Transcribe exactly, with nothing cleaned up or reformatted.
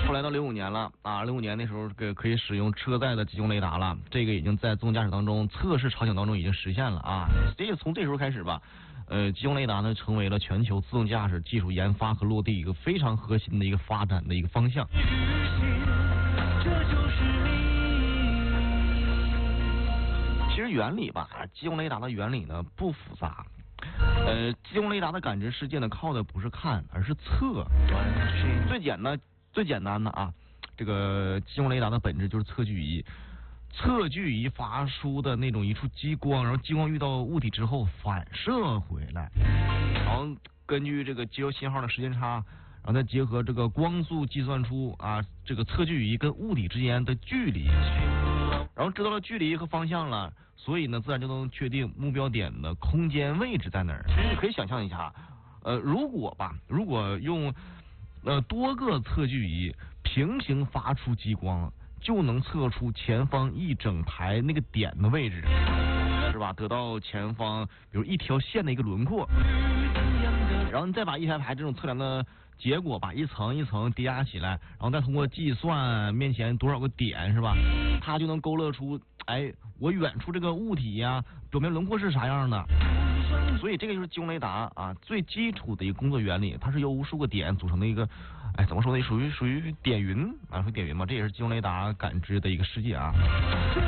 后来到零五年了啊，零五年那时候可可以使用车载的集中雷达了，这个已经在自动驾驶当中测试场景当中已经实现了啊。这个从这时候开始吧，呃，集中雷达呢成为了全球自动驾驶技术研发和落地一个非常核心的一个发展的一个方向。其实原理吧，集中雷达的原理呢不复杂。呃，集中雷达的感知世界呢，靠的不是看，而是测。最简单、最简单的啊，这个集中雷达的本质就是测距仪。测距仪发出的那种一束激光，然后激光遇到物体之后反射回来，然后根据这个接收信号的时间差，然后再结合这个光速计算出啊这个测距仪跟物体之间的距离，然后知道了距离和方向了。所以呢，自然就能确定目标点的空间位置在哪儿。其实你可以想象一下，呃，如果吧，如果用呃多个测距仪平行发出激光，就能测出前方一整排那个点的位置，是吧？得到前方比如一条线的一个轮廓，然后你再把一排排这种测量的结果吧，一层一层叠加起来，然后再通过计算面前多少个点，是吧？它就能勾勒出。哎，我远处这个物体呀、啊，表面轮廓是啥样的？所以这个就是集中雷达啊，最基础的一个工作原理，它是由无数个点组成的一个，哎，怎么说呢？属于属于点云啊，属于点云嘛，这也是集中雷达感知的一个世界啊。